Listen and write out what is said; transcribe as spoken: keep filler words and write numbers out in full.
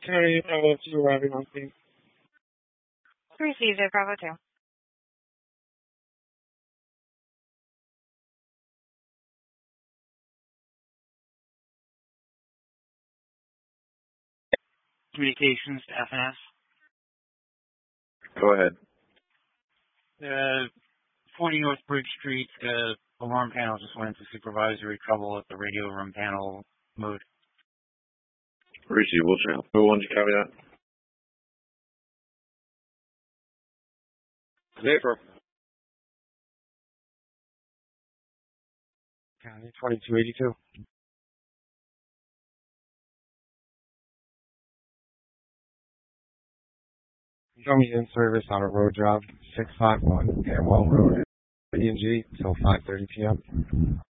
Hey, Bravo two, arriving on scene. Received it, Bravo two. Communications to F N S. Go ahead. Uh, forty North Bridge Street, uh, alarm panel just went into supervisory trouble at the radio room panel mode. Receive, we'll channel. Who wants to copy that? Zephyr. County twenty-two eighty-two. Show me in service on a road job, six five one Amwell Road, E and G, till five thirty p.m.